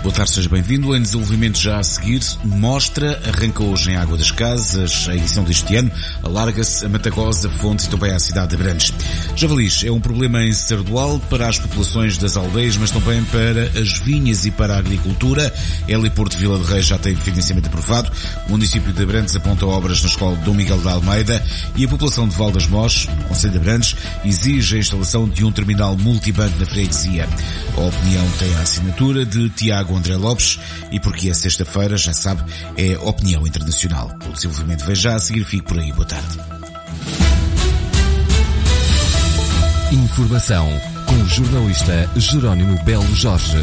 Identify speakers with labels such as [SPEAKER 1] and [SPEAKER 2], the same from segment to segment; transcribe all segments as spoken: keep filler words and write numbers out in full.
[SPEAKER 1] Boa tarde, seja bem-vindo. Em desenvolvimento já a seguir, mostra, arranca hoje em Água das Casas, a edição deste ano, alarga-se a Matagosa, Fonte e também à cidade de Abrantes. Javalis é um problema em Sardual para as populações das aldeias, mas também para as vinhas e para a agricultura. Heliporto Vila de Reis já tem financiamento aprovado. O município de Abrantes aponta obras na escola Dom Miguel de Almeida e a população de Val das Mós, no concelho de Abrantes, exige a instalação de um terminal multibanco na freguesia. A opinião tem a assinatura de Tiago André Lopes e porque é sexta-feira, já sabe, é opinião internacional. O desenvolvimento vem já a seguir, fique por aí. Boa tarde.
[SPEAKER 2] Informação com o jornalista Jerónimo Belo Jorge.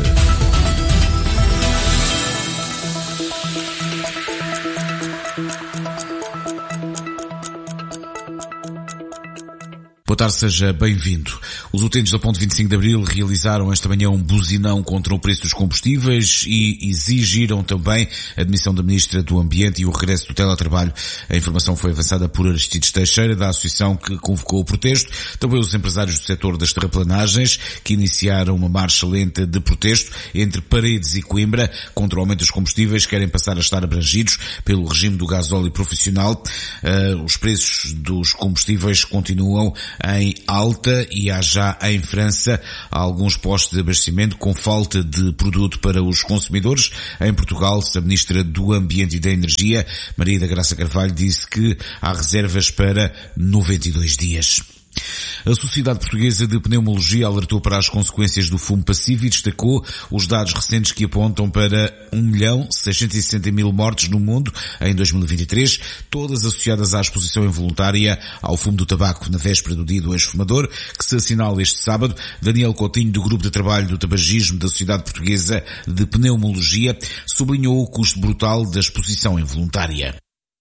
[SPEAKER 1] Boa tarde, seja bem-vindo. Os utentes da Ponte vinte e cinco de Abril realizaram esta manhã um buzinão contra o preço dos combustíveis e exigiram também a admissão da Ministra do Ambiente e o regresso do teletrabalho. A informação foi avançada por Aristides Teixeira, da associação que convocou o protesto. Também os empresários do setor das terraplanagens, que iniciaram uma marcha lenta de protesto entre Paredes e Coimbra contra o aumento dos combustíveis, querem passar a estar abrangidos pelo regime do gasóleo profissional. Uh, os preços dos combustíveis continuam em alta e há já em França alguns postos de abastecimento com falta de produto para os consumidores. Em Portugal, a Ministra do Ambiente e da Energia, Maria da Graça Carvalho, disse que há reservas para noventa e dois dias. A Sociedade Portuguesa de Pneumologia alertou para as consequências do fumo passivo e destacou os dados recentes que apontam para um milhão seiscentos e sessenta mil mortes no mundo em dois mil e vinte e três, todas associadas à exposição involuntária ao fumo do tabaco na véspera do Dia do Ex-Fumador, que se assinala este sábado. Daniel Coutinho, do Grupo de Trabalho do Tabagismo da Sociedade Portuguesa de Pneumologia, sublinhou o custo brutal da exposição involuntária.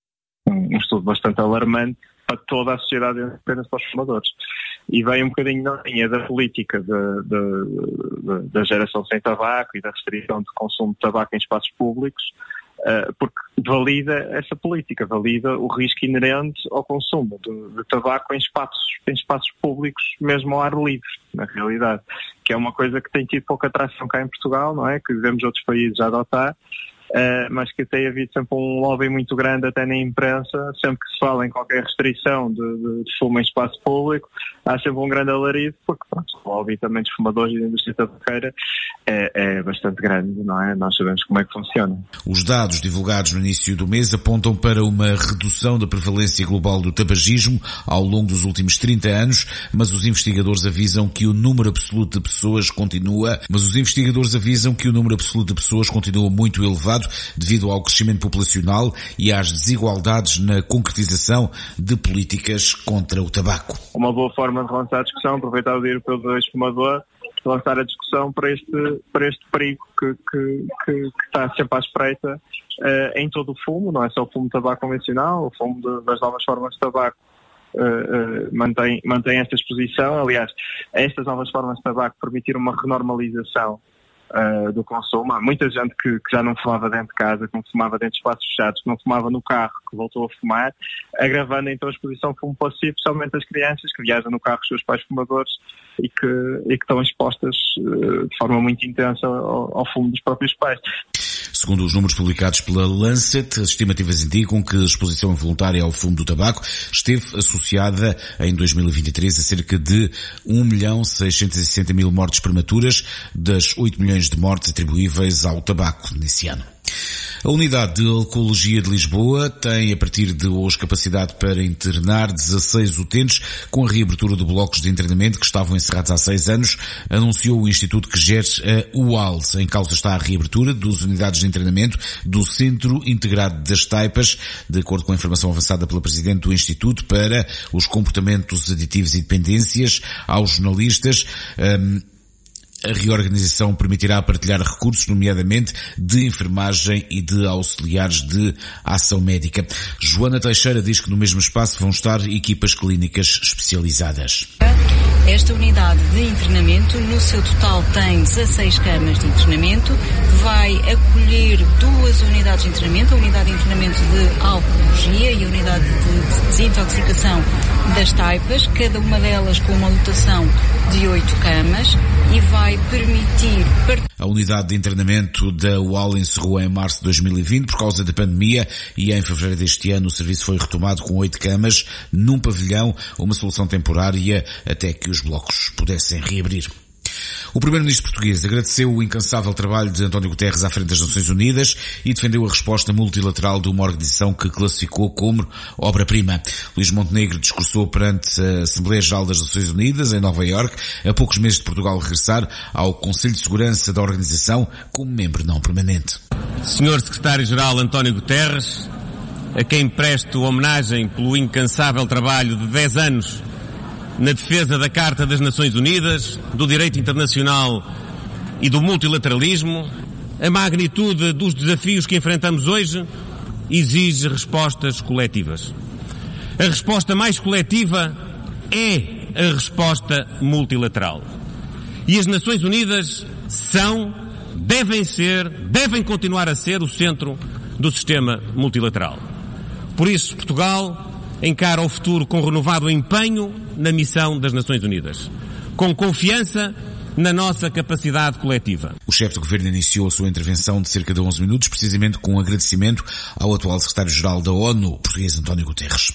[SPEAKER 3] Um estudo bastante alarmante para toda a sociedade, apenas para os fumadores. E vem um bocadinho na linha da política de, de, de, da geração sem tabaco e da restrição de consumo de tabaco em espaços públicos, uh, porque valida essa política, valida o risco inerente ao consumo de, de tabaco em espaços, em espaços públicos, mesmo ao ar livre, na realidade, que é uma coisa que tem tido pouca atração cá em Portugal, não é? Que vemos outros países a adotar. Uh, mas que tem havido sempre um lobby muito grande até na imprensa, sempre que se fala em qualquer restrição de, de, de fumo em espaço público, há sempre um grande alarido, porque pronto, o lobby também dos fumadores e da indústria tabaqueira é, é bastante grande, não é? Nós sabemos como é que funciona.
[SPEAKER 1] Os dados divulgados no início do mês apontam para uma redução da prevalência global do tabagismo ao longo dos últimos trinta anos, mas os investigadores avisam que o número absoluto de pessoas continua, mas os investigadores avisam que o número absoluto de pessoas continua muito elevado devido ao crescimento populacional e às desigualdades na concretização de políticas contra o tabaco.
[SPEAKER 3] Uma boa forma de lançar a discussão, aproveitar o Dia Europeu do Ex-Fumador, lançar a discussão para este, para este perigo que, que, que, que está sempre à espreita uh, em todo o fumo, não é só o fumo de tabaco convencional, o fumo de, das novas formas de tabaco uh, uh, mantém, mantém esta exposição. Aliás, estas novas formas de tabaco permitiram uma renormalização Uh, do consumo. Há muita gente que, que já não fumava dentro de casa, que não fumava dentro de espaços fechados, que não fumava no carro, que voltou a fumar, agravando então a exposição ao fumo passivo, especialmente as crianças que viajam no carro com os seus pais fumadores e que, e que estão expostas uh, de forma muito intensa ao, ao fumo dos próprios pais.
[SPEAKER 1] Segundo os números publicados pela Lancet, as estimativas indicam que a exposição involuntária ao fumo do tabaco esteve associada em dois mil e vinte e três a cerca de um milhão seiscentos e sessenta mil mortes prematuras, das oito milhões de mortes atribuíveis ao tabaco nesse ano. A Unidade de Oncologia de Lisboa tem, a partir de hoje, capacidade para internar dezasseis utentes com a reabertura de blocos de internamento que estavam encerrados há seis anos, anunciou o Instituto que gere a U A L. Em causa está a reabertura das unidades de internamento do Centro Integrado das Taipas, de acordo com a informação avançada pela Presidente do Instituto, para os comportamentos aditivos e dependências aos jornalistas. Um, A reorganização permitirá partilhar recursos, nomeadamente de enfermagem e de auxiliares de ação médica. Joana Teixeira diz que no mesmo espaço vão estar equipas clínicas especializadas.
[SPEAKER 4] Esta unidade de internamento, no seu total, tem dezasseis camas de internamento, vai acolher duas unidades de internamento, a unidade de internamento de alcoologia e a unidade de desintoxicação das taipas, cada uma delas com uma lotação de oito camas e vai permitir...
[SPEAKER 1] A unidade de internamento da U A L encerrou em março de dois mil e vinte por causa da pandemia e em fevereiro deste ano o serviço foi retomado com oito camas num pavilhão, uma solução temporária até que os blocos pudessem reabrir. O primeiro-ministro português agradeceu o incansável trabalho de António Guterres à frente das Nações Unidas e defendeu a resposta multilateral de uma organização que classificou como obra-prima. Luís Montenegro discursou perante a Assembleia Geral das Nações Unidas em Nova Iorque, a poucos meses de Portugal regressar ao Conselho de Segurança da organização como membro não permanente.
[SPEAKER 5] senhor Secretário-Geral António Guterres, a quem presto homenagem pelo incansável trabalho de dez anos na defesa da Carta das Nações Unidas, do direito internacional e do multilateralismo, a magnitude dos desafios que enfrentamos hoje exige respostas coletivas. A resposta mais coletiva é a resposta multilateral. E as Nações Unidas são, devem ser, devem continuar a ser o centro do sistema multilateral. Por isso, Portugal encara o futuro com renovado empenho na missão das Nações Unidas, com confiança na nossa capacidade coletiva.
[SPEAKER 1] O chefe de governo iniciou a sua intervenção de cerca de onze minutos, precisamente com um agradecimento ao atual secretário-geral da ONU, português António Guterres.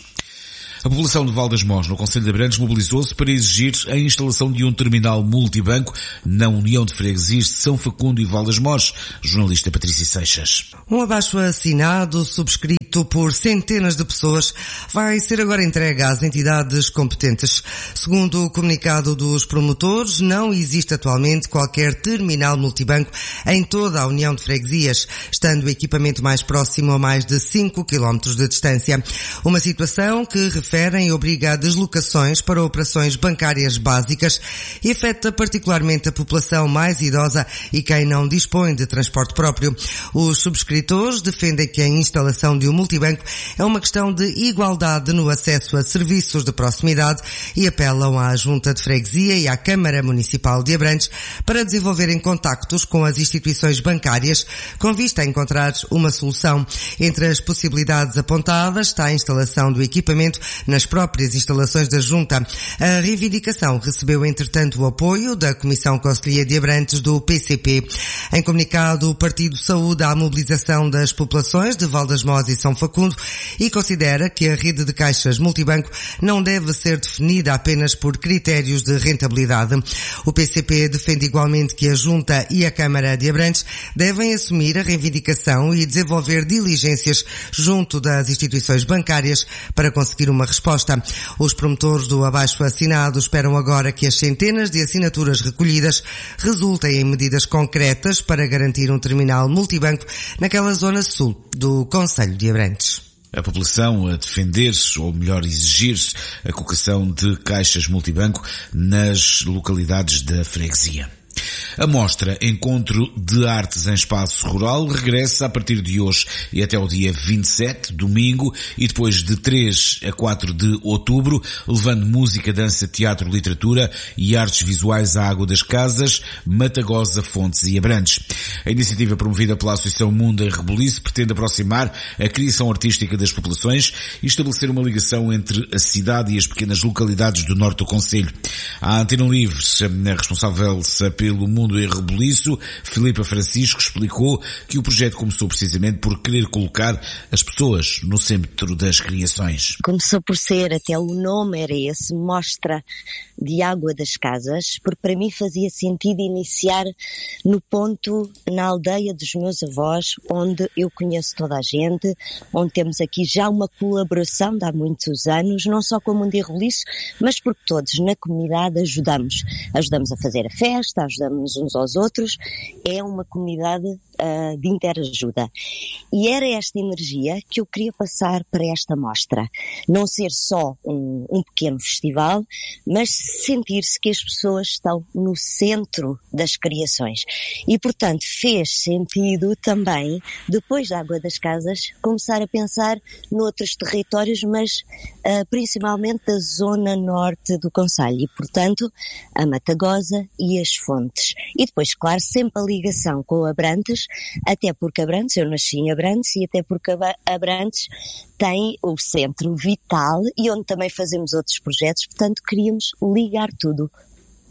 [SPEAKER 1] A população de Val das Mós, no Concelho de Abrantes, mobilizou-se para exigir a instalação de um terminal multibanco na União de Freguesias de São Facundo e Val das Mós. Jornalista Patrícia Seixas.
[SPEAKER 6] Um abaixo-assinado subscrito por centenas de pessoas vai ser agora entregue às entidades competentes. Segundo o comunicado dos promotores, não existe atualmente qualquer terminal multibanco em toda a União de Freguesias, estando o equipamento mais próximo a mais de cinco quilómetros de distância. Uma situação que refere e obriga a deslocações para operações bancárias básicas e afeta particularmente a população mais idosa e quem não dispõe de transporte próprio. Os subscritores defendem que a instalação de um multibanco é uma questão de igualdade no acesso a serviços de proximidade e apelam à Junta de Freguesia e à Câmara Municipal de Abrantes para desenvolverem contactos com as instituições bancárias com vista a encontrar uma solução. Entre as possibilidades apontadas está a instalação do equipamento nas próprias instalações da Junta. A reivindicação recebeu, entretanto, o apoio da Comissão Conselhia de Abrantes do P C P. Em comunicado, o Partido saúde a mobilização das populações de Val das Mós e São Facundo e considera que a rede de caixas multibanco não deve ser definida apenas por critérios de rentabilidade. O P C P defende igualmente que a Junta e a Câmara de Abrantes devem assumir a reivindicação e desenvolver diligências junto das instituições bancárias para conseguir uma resposta. Os promotores do abaixo-assinado esperam agora que as centenas de assinaturas recolhidas resultem em medidas concretas para garantir um terminal multibanco naquela zona sul do Concelho de Abrantes.
[SPEAKER 1] A população a defender, ou melhor exigir, a colocação de caixas multibanco nas localidades da freguesia. A mostra Encontro de Artes em Espaço Rural regressa a partir de hoje e até o dia vinte e sete, domingo, e depois de três a quatro de outubro, levando música, dança, teatro, literatura e artes visuais à Água das Casas, Matagosa, Fontes e Abrantes. A iniciativa promovida pela Associação Mundo em Rebuliço pretende aproximar a criação artística das populações e estabelecer uma ligação entre a cidade e as pequenas localidades do norte do concelho. A Antena Livre, responsável pelo Mundo em Rebuliço, Filipa Francisco, explicou que o projeto começou precisamente por querer colocar as pessoas no centro das criações.
[SPEAKER 7] Começou por ser, até o nome era esse, Mostra de Água das Casas, porque para mim fazia sentido iniciar no ponto, na aldeia dos meus avós, onde eu conheço toda a gente, onde temos aqui já uma colaboração de há muitos anos, não só com o Mundo em Rebuliço, mas porque todos na comunidade ajudamos. Ajudamos a fazer a festa, ajudamos uns aos outros, é uma comunidade uh, de interajuda. E era esta energia que eu queria passar para esta mostra. Não ser só um, um pequeno festival, mas sentir-se que as pessoas estão no centro das criações. E, portanto, fez sentido também, depois da Água das Casas, começar a pensar noutros territórios, mas uh, principalmente da zona norte do concelho. E, portanto, a Matagosa e as Fontes. E depois, claro, sempre a ligação com Abrantes, até porque Abrantes, eu nasci em Abrantes, e até porque Abrantes tem o centro vital e onde também fazemos outros projetos, portanto queríamos ligar tudo.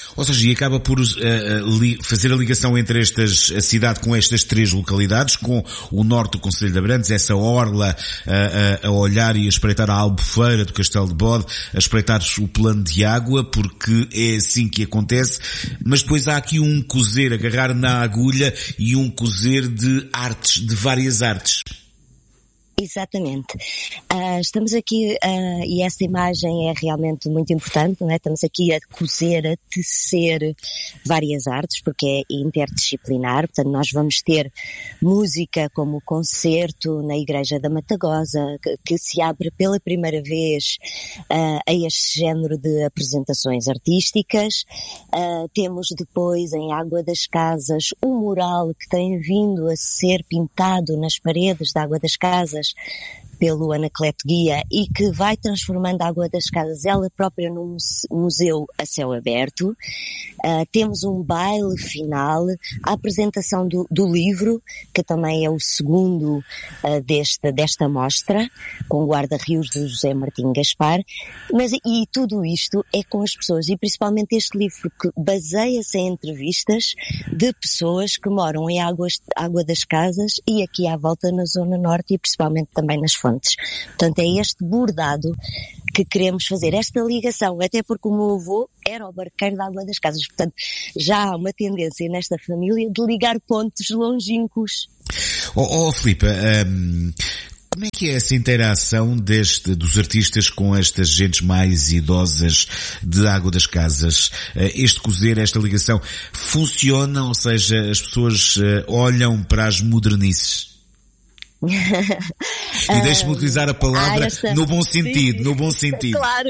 [SPEAKER 1] Ou seja, e acaba por uh, li, fazer a ligação entre estas, a cidade com estas três localidades, com o norte do Concelho de Abrantes, essa orla uh, uh, a olhar e a espreitar a albufeira do Castelo de Bode, a espreitar o plano de água, porque é assim que acontece, mas depois há aqui um cozer, agarrar na agulha e um cozer de artes, de várias artes.
[SPEAKER 7] Exatamente. Uh, estamos aqui, uh, e esta imagem é realmente muito importante, não é? Estamos aqui a cozer, a tecer várias artes, porque é interdisciplinar, portanto nós vamos ter música como o concerto na Igreja da Matagosa, que, que se abre pela primeira vez uh, a este género de apresentações artísticas. Uh, temos depois em Água das Casas um mural que tem vindo a ser pintado nas paredes da Água das Casas pelo Anacleto Guia e que vai transformando a Água das Casas ela própria num museu a céu aberto. Uh, temos um baile final, a apresentação do, do livro, que também é o segundo uh, desta, desta mostra, com o guarda-rios do José Martim Gaspar, mas e tudo isto é com as pessoas, e principalmente este livro que baseia-se em entrevistas de pessoas que moram em Águas, Água das Casas e aqui à volta na Zona Norte e principalmente também nas fontes. Portanto, é este bordado que queremos fazer, esta ligação, até porque o meu avô era o barqueiro da Água das Casas, portanto, já há uma tendência nesta família de ligar pontos longínquos.
[SPEAKER 1] Oh, oh Filipe, um, como é que é essa interação deste, dos artistas com estas gentes mais idosas de Água das Casas? Este cozer, esta ligação, funciona, ou seja, as pessoas olham para as modernices? E deixe-me utilizar a palavra ah, esta... no bom sentido, sim, no bom sentido.
[SPEAKER 7] Claro.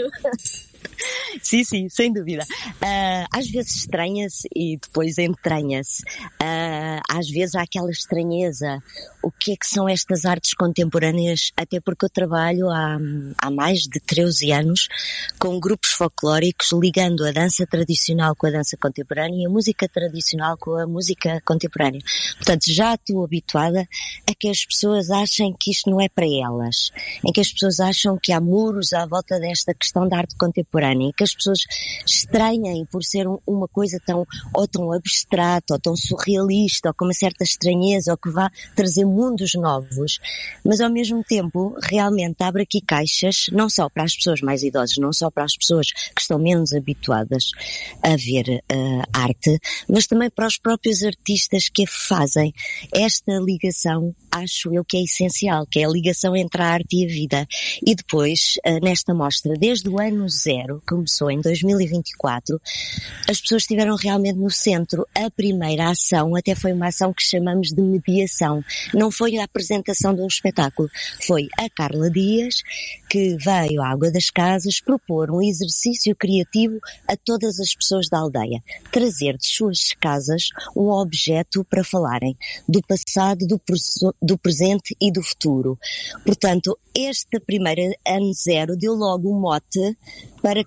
[SPEAKER 7] Sim, sim, sem dúvida. Uh, às vezes estranha-se e depois entranha-se. Uh, às vezes há aquela estranheza. O que é que são estas artes contemporâneas? Até porque eu trabalho há, há mais de treze anos com grupos folclóricos ligando a dança tradicional com a dança contemporânea e a música tradicional com a música contemporânea. Portanto, já estou habituada a que as pessoas achem que isto não é para elas. Em que as pessoas acham que há muros à volta desta questão da arte contemporânea. E que as pessoas estranhem por ser um, uma coisa tão, ou tão abstrata, ou tão surrealista, ou com uma certa estranheza, ou que vá trazer mundos novos, mas ao mesmo tempo realmente abre aqui caixas, não só para as pessoas mais idosas, não só para as pessoas que estão menos habituadas a ver uh, arte, mas também para os próprios artistas que a fazem. Esta ligação, acho eu que é essencial, que é a ligação entre a arte e a vida. E depois, uh, nesta mostra, desde o ano zero, começou em dois mil e vinte e quatro, as pessoas estiveram realmente no centro. A primeira ação até foi uma ação que chamamos de mediação. Não foi a apresentação de um espetáculo, foi a Carla Dias que veio à Água das Casas propor um exercício criativo a todas as pessoas da aldeia. Trazer de suas casas um objeto para falarem do passado, do, do presente e do futuro. Portanto, esta primeira ano zero deu logo um mote para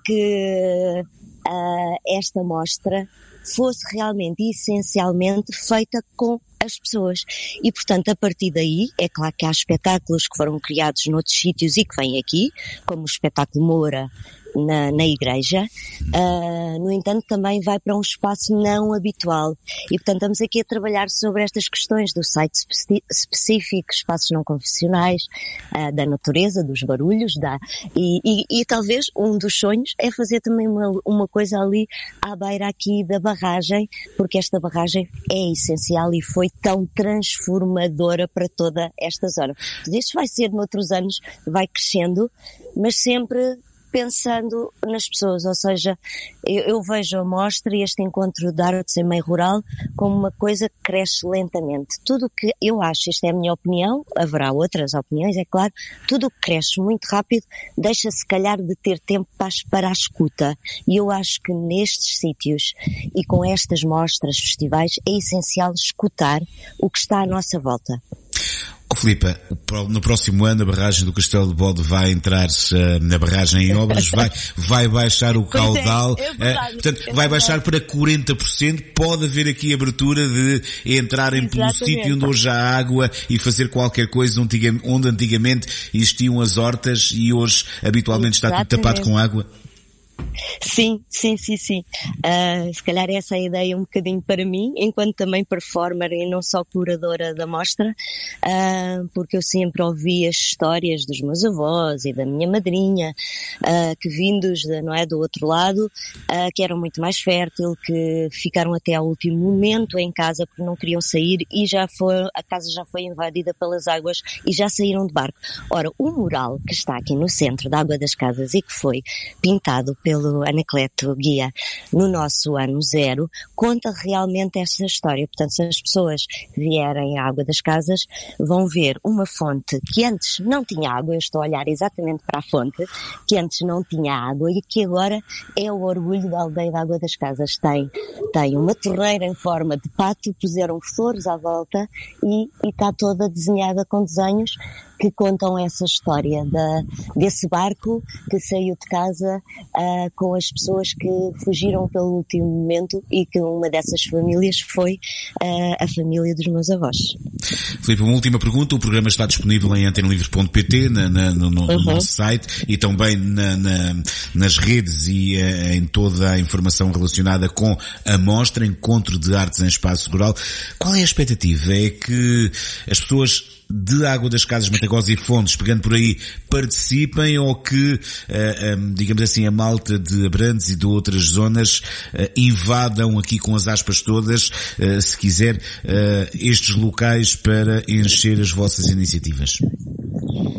[SPEAKER 7] que uh, esta mostra fosse realmente e essencialmente feita com as pessoas. E, portanto, a partir daí, é claro que há espetáculos que foram criados noutros sítios e que vêm aqui, como o espetáculo Moura na, na igreja, uh, no entanto também vai para um espaço não habitual. E, portanto, estamos aqui a trabalhar sobre estas questões do site espe- específico, espaços não convencionais, uh, da natureza, dos barulhos, da, e, e, e talvez um dos sonhos é fazer também uma, uma coisa ali à beira aqui da barragem, porque esta barragem é essencial e foi tão transformadora para toda esta zona. Isto vai ser noutros anos, vai crescendo, mas sempre pensando nas pessoas, ou seja, eu, eu vejo a mostra e este encontro de artes em meio rural como uma coisa que cresce lentamente. Tudo o que eu acho, isto é a minha opinião, haverá outras opiniões, é claro, tudo o que cresce muito rápido deixa se calhar de ter tempo para, para a escuta. E eu acho que nestes sítios e com estas mostras, festivais, é essencial escutar o que está à nossa volta.
[SPEAKER 1] Oh, Filipe, no próximo ano a barragem do Castelo de Bode vai entrar uh, na barragem em obras, vai, vai baixar o caudal,
[SPEAKER 7] é, é verdade,
[SPEAKER 1] uh, portanto,
[SPEAKER 7] é
[SPEAKER 1] vai baixar para quarenta por cento, pode haver aqui abertura de entrarem pelo sítio onde hoje há água e fazer qualquer coisa onde antigamente existiam as hortas e hoje habitualmente está tudo tapado com água?
[SPEAKER 7] Sim, sim, sim, sim. Uh, se calhar essa é a ideia um bocadinho para mim, enquanto também performer e não só curadora da mostra, uh, porque eu sempre ouvi as histórias dos meus avós e da minha madrinha, uh, que vindos de, não é, do outro lado, uh, que eram muito mais fértil, que ficaram até ao último momento em casa porque não queriam sair e já foi, a casa já foi invadida pelas águas e já saíram de barco. Ora, o mural que está aqui no centro da Água das Casas e que foi pintado pelo Anacleto Guia no nosso ano zero, conta realmente essa história. Portanto, se as pessoas vierem à Água das Casas, vão ver uma fonte que antes não tinha água, eu estou a olhar exatamente para a fonte, que antes não tinha água e que agora é o orgulho da aldeia da Água das Casas. Tem, tem uma torreira em forma de pato, puseram flores à volta e, e está toda desenhada com desenhos que contam essa história da, desse barco que saiu de casa uh, com as pessoas que fugiram pelo último momento e que uma dessas famílias foi uh, a família dos meus avós.
[SPEAKER 1] Filipe, uma última pergunta. O programa está disponível em antena livre ponto pt, na, na, no, no uhum. nosso site e também na, na, nas redes e uh, em toda a informação relacionada com a mostra Encontro de Artes em Espaço Rural. Qual é a expectativa? É que as pessoas de Água das Casas, Matagosa e Fontes, pegando por aí, participem ou que, uh, um, digamos assim, a malta de Abrantes e de outras zonas uh, invadam aqui com as aspas todas, uh, se quiser, uh, estes locais para encher as vossas iniciativas?